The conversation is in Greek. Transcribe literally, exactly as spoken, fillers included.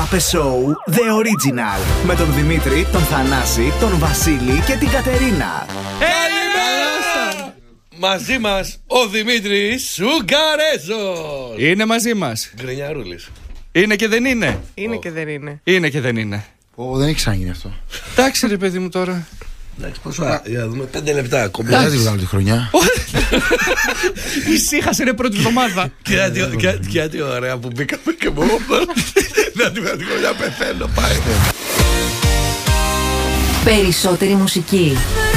Agape Show The Original. Με τον Δημήτρη, τον Θανάση, τον Βασίλη και την Κατερίνα. Καλημέρα! Μαζί μας ο Δημήτρης Σουγκαρέζος. Είναι μαζί μας. Γκρινιαρούλης. Είναι και δεν είναι. Είναι και δεν είναι. Είναι και δεν είναι. Ω, δεν έχει ξαναγίνει αυτό. Εντάξει ρε παιδί μου τώρα. Εντάξει, πόσο ώρα, για να δούμε, πέντε λεπτά ακόμα. Δεν τη βγάλω τη χρονιά. Ησύχασε ρε πρώτη εβδομάδα. Και τι ωραία που μπήκαμε και μόνο. Να τη βγάλω τη χρονιά, πεθαίνω, πάει. Περισσότερη μουσική.